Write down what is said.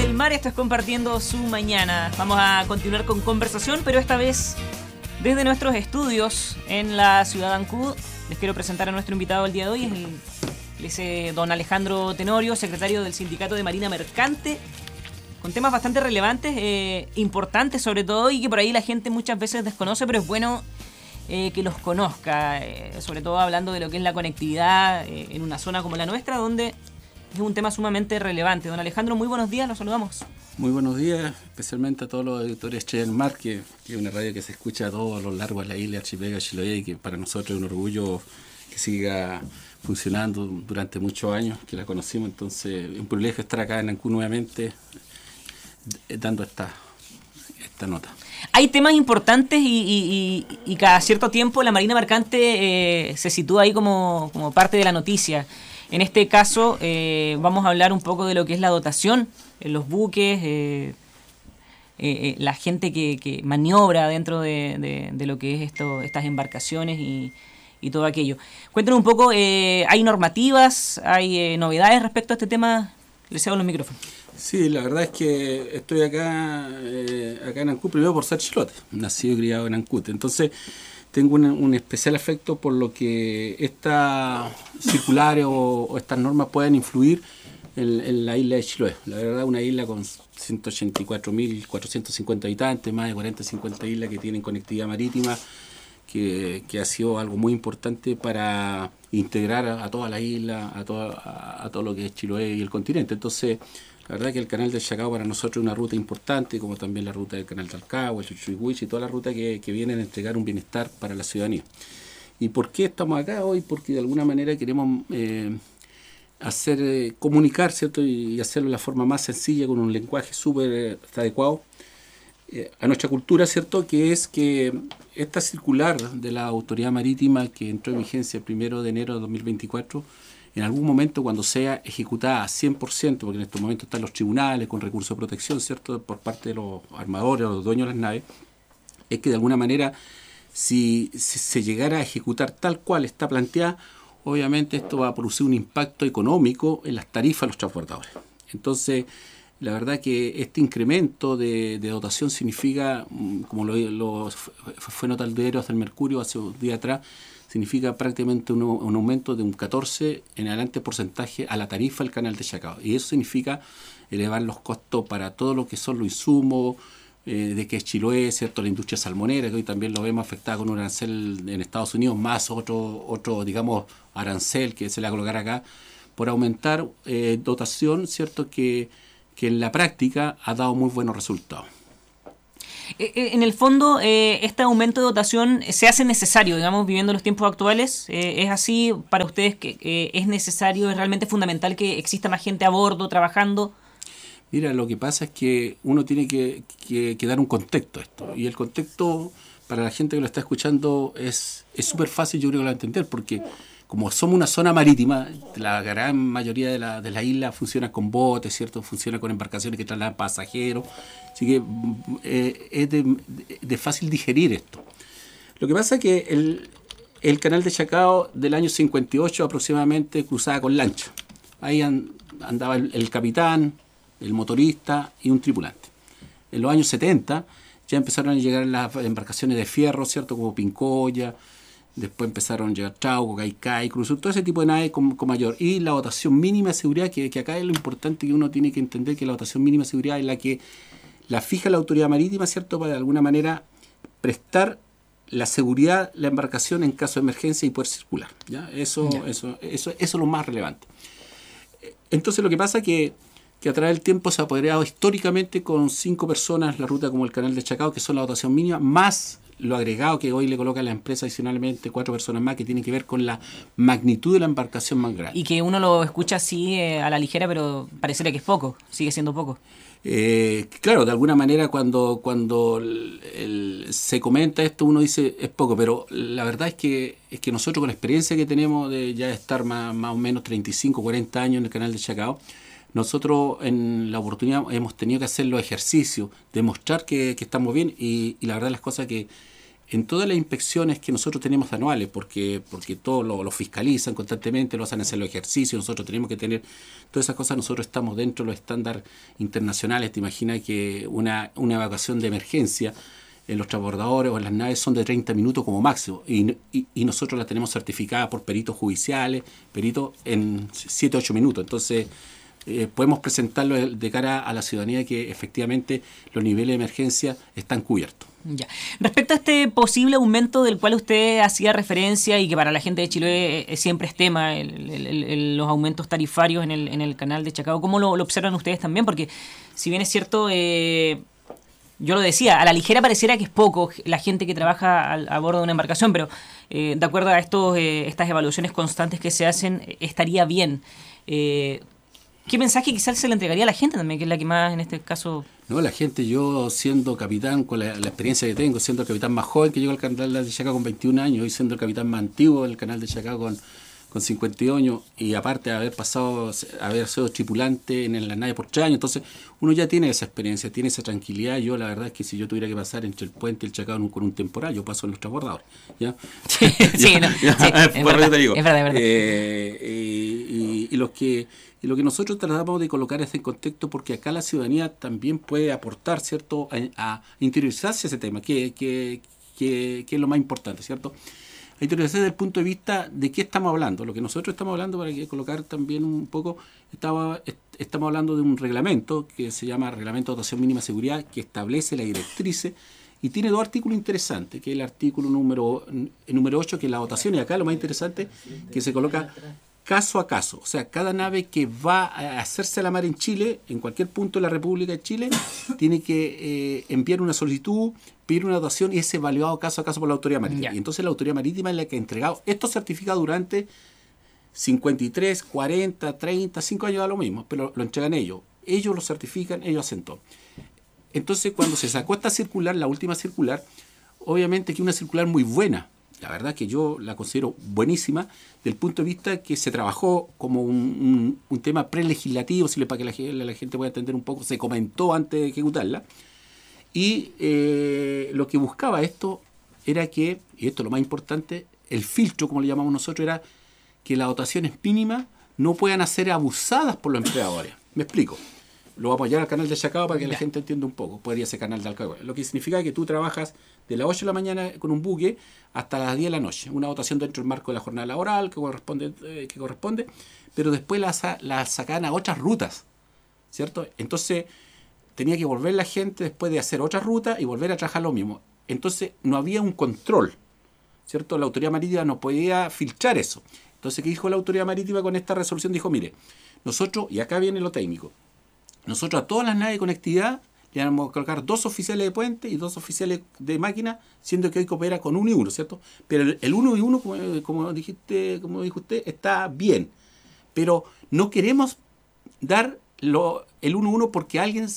del mar, esto es Compartiendo su Mañana. Vamos a continuar con conversación, pero esta vez desde nuestros estudios en la ciudad de Ancud. Les quiero presentar a nuestro invitado el día de hoy, es don Alejandro Tenorio, secretario del Sindicato de Marina Mercante, con temas bastante relevantes, importantes sobre todo, y que por ahí la gente muchas veces desconoce, pero es bueno que los conozca, sobre todo hablando de lo que es la conectividad en una zona como la nuestra, donde es un tema sumamente relevante. Don Alejandro, muy buenos días, los saludamos. Muy buenos días, especialmente a todos los auditores Estrella del Mar, que es una radio que se escucha a todos los largos de la isla Archipiélago Chiloé, y que para nosotros es un orgullo que siga funcionando durante muchos años, que la conocimos. Entonces es un privilegio estar acá en Ancud nuevamente dando esta nota. Hay temas importantes y cada cierto tiempo la Marina Mercante se sitúa ahí como parte de la noticia. En este caso vamos a hablar un poco de lo que es la dotación en los buques, la gente que maniobra dentro de lo que es estas embarcaciones y todo aquello. Cuéntanos un poco, ¿hay normativas, hay novedades respecto a este tema? Les cedo los micrófonos. Sí, la verdad es que estoy acá en Ancud primero por ser chilote, nacido y criado en Ancud. Entonces tengo un especial afecto por lo que estas circulares o estas normas pueden influir en la isla de Chiloé. La verdad, una isla con 184.450 habitantes, más de 40-50 islas que tienen conectividad marítima, que ha sido algo muy importante para integrar a toda la isla, a todo lo que es Chiloé y el continente. Entonces, la verdad que el canal del Chacao para nosotros es una ruta importante, como también la ruta del canal de Alcagua, el Chuchuiguich y toda la ruta que vienen a entregar un bienestar para la ciudadanía. ¿Y por qué estamos acá hoy? Porque de alguna manera queremos comunicar, ¿cierto? Y hacerlo de la forma más sencilla, con un lenguaje súper adecuado a nuestra cultura, ¿cierto? Que es que esta circular de la Autoridad Marítima, que entró en vigencia el 1 de enero de 2024, en algún momento, cuando sea ejecutada 100%, porque en estos momentos están los tribunales con recursos de protección, ¿cierto?, por parte de los armadores o los dueños de las naves, es que de alguna manera, si se llegara a ejecutar tal cual está planteada, obviamente esto va a producir un impacto económico en las tarifas de los transbordadores. Entonces, la verdad que este incremento de dotación significa, como lo fue nota el diario del Mercurio hace un día atrás, significa prácticamente un aumento de un 14 en adelante porcentaje a la tarifa del canal de Chacao. Y eso significa elevar los costos para todo lo que son los insumos, de que es Chiloé, ¿cierto?, la industria salmonera, que hoy también lo vemos afectada con un arancel en Estados Unidos, más otro digamos, arancel que se le va a colocar acá, por aumentar dotación, ¿cierto?, que en la práctica ha dado muy buenos resultados. En el fondo, este aumento de dotación se hace necesario, digamos, viviendo los tiempos actuales. ¿Es así para ustedes que es necesario, es realmente fundamental que exista más gente a bordo, trabajando? Mira, lo que pasa es que uno tiene que dar un contexto a esto. Y el contexto, para la gente que lo está escuchando, es súper fácil, yo creo que lo va a entender, porque como somos una zona marítima, la gran mayoría de la isla funciona con botes, ¿cierto? Funciona con embarcaciones que trasladan pasajeros. Así que es de fácil digerir esto. Lo que pasa es que el canal de Chacao del año 58 aproximadamente cruzaba con lancha. Ahí andaba el capitán, el motorista y un tripulante. En los años 70 ya empezaron a llegar las embarcaciones de fierro, ¿cierto?, como Pincoya. Después empezaron a llegar Trauco, Caicai, Cruz, todo ese tipo de naves con mayor. Y la dotación mínima de seguridad, que acá es lo importante, que uno tiene que entender, que la dotación mínima de seguridad es la que la fija la Autoridad Marítima, ¿cierto?, para de alguna manera prestar la seguridad de la embarcación en caso de emergencia y poder circular. ¿Ya? Eso es lo más relevante. Entonces lo que pasa es que a través del tiempo se ha apoderado históricamente con 5 personas la ruta como el canal de Chacao, que son la dotación mínima, más lo agregado que hoy le coloca la empresa adicionalmente, 4 personas más, que tienen que ver con la magnitud de la embarcación más grande. Y que uno lo escucha así a la ligera, pero pareciera que es poco, sigue siendo poco. Claro, de alguna manera cuando se comenta esto uno dice es poco, pero la verdad es que nosotros con la experiencia que tenemos de ya estar más o menos 35, 40 años en el canal de Chacao, nosotros en la oportunidad hemos tenido que hacer los ejercicios, demostrar que estamos bien y la verdad las cosas que en todas las inspecciones que nosotros tenemos anuales, porque todos lo fiscalizan constantemente, lo hacen hacer los ejercicios, nosotros tenemos que tener todas esas cosas, nosotros estamos dentro de los estándares internacionales. Te imaginas que una evacuación de emergencia en los transbordadores o en las naves son de 30 minutos como máximo, y nosotros la tenemos certificada por peritos judiciales, peritos en 7-8 minutos. Entonces, podemos presentarlo de cara a la ciudadanía que efectivamente los niveles de emergencia están cubiertos. Ya. Respecto a este posible aumento del cual usted hacía referencia y que para la gente de Chiloé siempre es tema, los aumentos tarifarios en el canal de Chacao, ¿cómo lo observan ustedes también? Porque si bien es cierto, yo lo decía, a la ligera pareciera que es poco la gente que trabaja a bordo de una embarcación, pero de acuerdo a estas evaluaciones constantes que se hacen, estaría bien. ¿Qué mensaje quizás se le entregaría a la gente también, que es la que más en este caso? No, la gente, yo siendo capitán, con la experiencia que tengo, siendo el capitán más joven que llegó al canal de Chacao con 21 años, y siendo el capitán más antiguo del canal de Chacao con 50 años, y aparte de haber sido tripulante en la nave por 3 años, entonces uno ya tiene esa experiencia, tiene esa tranquilidad. Yo la verdad es que si yo tuviera que pasar entre el puente y el Chacao con un temporal, yo paso en los transbordadores, ¿ya? Sí, es verdad, te digo. Es verdad. Y lo que nosotros tratamos de colocar es en contexto, porque acá la ciudadanía también puede aportar, ¿cierto?, a interiorizarse ese tema, que es lo más importante, ¿cierto? A interiorizarse desde el punto de vista de qué estamos hablando. Lo que nosotros estamos hablando, para colocar también un poco, estamos hablando de un reglamento que se llama Reglamento de Dotación Mínima de Seguridad, que establece las directrices y tiene 2 artículos interesantes, que es el artículo número 8, que es la dotación, y acá lo más interesante, que se coloca caso a caso. O sea, cada nave que va a hacerse a la mar en Chile, en cualquier punto de la República de Chile, tiene que enviar una solicitud, pedir una dotación, y es evaluado caso a caso por la Autoridad Marítima. Y entonces la Autoridad Marítima es la que ha entregado estos certificados durante 53, 40, 30, 5 años, da lo mismo, pero lo entregan ellos. Ellos lo certifican, ellos hacen todo. Entonces, cuando se sacó esta circular, la última circular, obviamente que una circular muy buena. La verdad que yo la considero buenísima, del punto de vista que se trabajó como un tema prelegislativo, para que la gente pueda entender un poco, se comentó antes de ejecutarla. Y lo que buscaba esto era que, y esto es lo más importante, el filtro, como le llamamos nosotros, era que las dotaciones mínimas no puedan ser abusadas por los empleadores. Me explico. Lo vamos a llevar al canal de Chacao para que la gente entienda un poco. Podría ser canal de Alcagüe. Lo que significa que tú trabajas de las 8 de la mañana con un buque hasta las 10 de la noche. Una dotación dentro del marco de la jornada laboral que corresponde, pero después la sacan a otras rutas, ¿cierto? Entonces tenía que volver la gente después de hacer otra ruta y volver a trabajar lo mismo. Entonces no había un control, ¿cierto? La Autoridad Marítima no podía filtrar eso. Entonces, ¿qué dijo la Autoridad Marítima con esta resolución? Dijo, mire, nosotros, y acá viene lo técnico, nosotros a todas las naves de conectividad le vamos a colocar 2 oficiales de puente y 2 oficiales de máquina, siendo que hoy coopera con 1 y 1, ¿cierto? Pero el 1 y 1, como dijo usted, está bien. Pero no queremos dar el 1 y 1 porque alguien